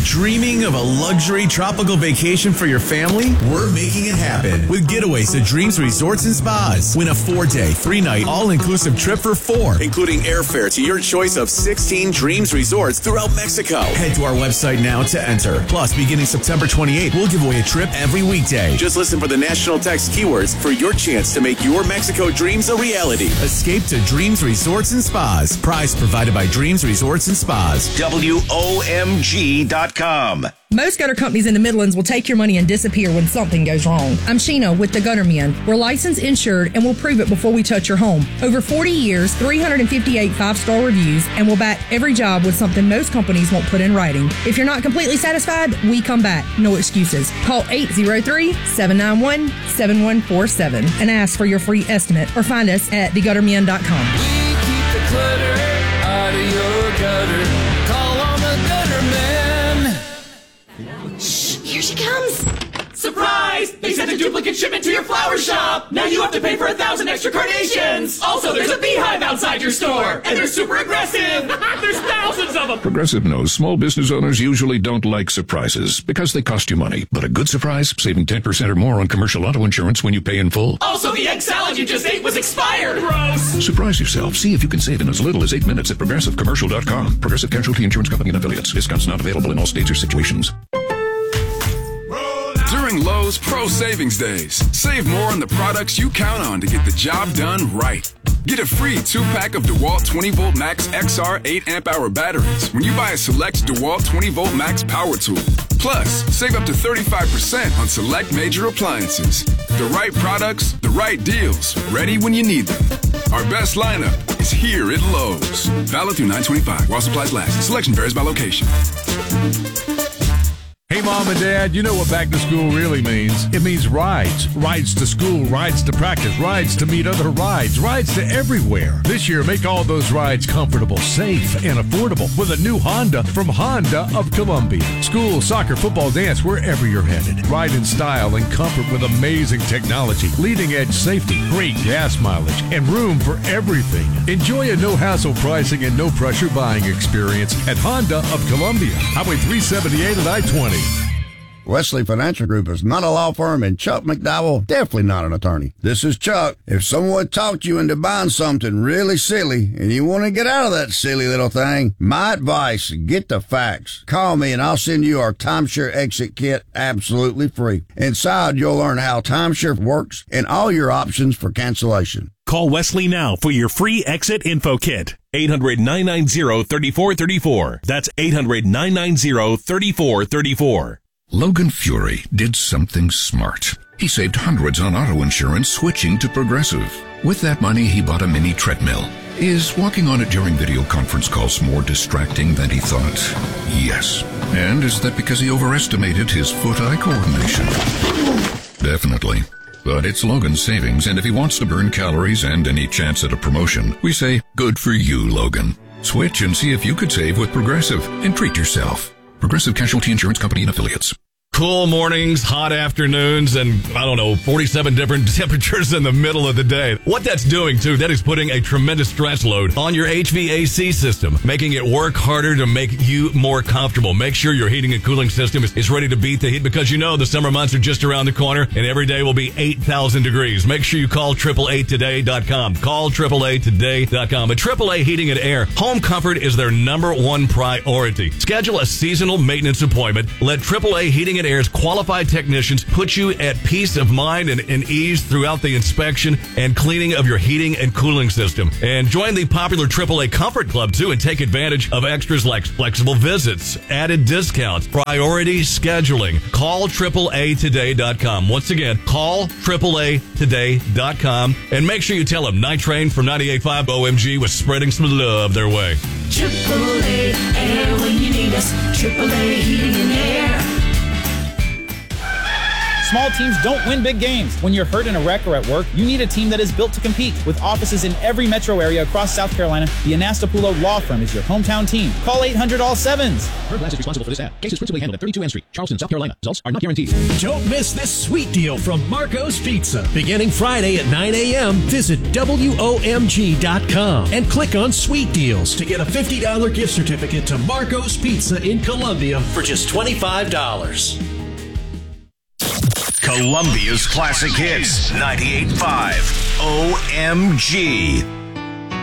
Dreaming of a luxury tropical vacation for your family? We're making it happen with Getaways to Dreams Resorts and Spas. Win a 4-day, 3-night, all-inclusive trip for 4, including airfare to your choice of 16 Dreams Resorts throughout Mexico. Head to our website now to enter. Plus, beginning September 28th, we'll give away a trip every weekday. Just listen for the national text keywords for your chance to make your Mexico dreams a reality. Escape to Dreams Resorts and Spas. Prize provided by Dreams Resorts and Spas. WOMG.com. Most gutter companies in the Midlands will take your money and disappear when something goes wrong. I'm Sheena with the Gutter Men. We're licensed, insured, and we'll prove it before we touch your home. Over 40 years, 358 5-star reviews, and we'll back every job with something most companies won't put in writing. If you're not completely satisfied, we come back. No excuses. Call 803-791-7147 and ask for your free estimate, or find us at theguttermen.com. We keep the clutter out of your gutter. Call on the Gutter Men. Shh, here she comes. Surprise! They sent a duplicate shipment to your flower shop. Now you have to pay for 1,000 extra carnations. Also, there's a beehive outside your store, and they're super aggressive. There's thousands of them. Progressive knows small business owners usually don't like surprises because they cost you money. But a good surprise, saving 10% or more on commercial auto insurance when you pay in full. Also, the egg salad you just ate was expired. Gross. Surprise yourself. See if you can save in as little as 8 minutes at ProgressiveCommercial.com. Progressive Casualty Insurance Company and Affiliates. Discounts not available in all states or situations. During Lowe's Pro Savings Days, save more on the products you count on to get the job done right. Get a free 2-pack of DeWalt 20-volt Max XR 8-amp-hour batteries when you buy a select DeWalt 20-volt Max power tool. Plus, save up to 35% on select major appliances. The right products, the right deals, ready when you need them. Our best lineup is here at Lowe's. Valid through 9/25 while supplies last. Selection varies by location. Hey, Mom and Dad, you know what back to school really means. It means rides. Rides to school, rides to practice, rides to meet other rides, rides to everywhere. This year, make all those rides comfortable, safe, and affordable with a new Honda from Honda of Columbia. School, soccer, football, dance, wherever you're headed. Ride in style and comfort with amazing technology, leading-edge safety, great gas mileage, and room for everything. Enjoy a no-hassle pricing and no-pressure buying experience at Honda of Columbia. Highway 378 at I-20. Wesley Financial Group is not a law firm, and Chuck McDowell definitely not an attorney. This is Chuck. If someone talked you into buying something really silly and you want to get out of that silly little thing, my advice, get the facts. Call me and I'll send you our timeshare exit kit absolutely free. Inside, you'll learn how timeshare works and all your options for cancellation. Call Wesley now for your free exit info kit. 800-990-3434. That's 800-990-3434. Logan Fury did something smart. He saved hundreds on auto insurance switching to Progressive. With that money, he bought a mini treadmill. Is walking on it during video conference calls more distracting than he thought? Yes. And is that because he overestimated his foot-eye coordination? Definitely. But it's Logan's savings, and if he wants to burn calories and any chance at a promotion, we say, good for you, Logan. Switch and see if you could save with Progressive and treat yourself. Progressive Casualty Insurance Company and Affiliates. Cool mornings, hot afternoons, and 47 different temperatures in the middle of the day. What that's doing, too, that is putting a tremendous stress load on your HVAC system, making it work harder to make you more comfortable. Make sure your heating and cooling system is ready to beat the heat, because the summer months are just around the corner, and every day will be 8,000 degrees. Make sure you call 888today.com. Call 888today.com. At AAA Heating and Air, home comfort is their #1 priority. Schedule a seasonal maintenance appointment. Let AAA Heating and Air's qualified technicians put you at peace of mind and ease throughout the inspection and cleaning of your heating and cooling system. And join the popular AAA Comfort Club, too, and take advantage of extras like flexible visits, added discounts, priority scheduling. Call AAAtoday.com. Once again, call AAAtoday.com, and make sure you tell them Night Train from 98.5 OMG was spreading some love their way. AAA Air when you need us. AAA Heating and Air. Small teams don't win big games. When you're hurt in a wreck or at work, you need a team that is built to compete. With offices in every metro area across South Carolina, the Anastapulo Law Firm is your hometown team. Call 800-ALL-7s. Herb Glass is responsible for this ad. Cases principally handled at 32 N Street, Charleston, South Carolina. Results are not guaranteed. Don't miss this sweet deal from Marco's Pizza. Beginning Friday at 9 a.m., visit WOMG.com and click on Sweet Deals to get a $50 gift certificate to Marco's Pizza in Columbia for just $25. Columbia's Classic Hits, 98.5 OMG.